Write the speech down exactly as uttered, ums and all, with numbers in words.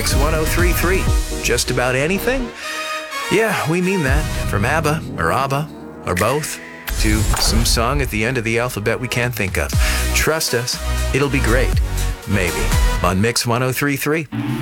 Mix ten thirty-three. Just about anything? Yeah, we mean that. From ABBA, or ABBA, or both, to some song at the end of the alphabet we can't think of. Trust us, it'll be great. Maybe. On Mix ten thirty-three.